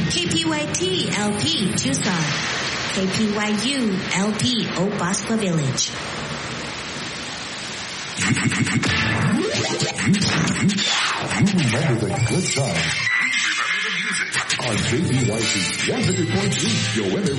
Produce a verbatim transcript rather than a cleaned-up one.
K P Y T L P Tucson. K P Y U L P Obaspa Village. You remember the good times. On K P Y T one hundred point three, Yo M A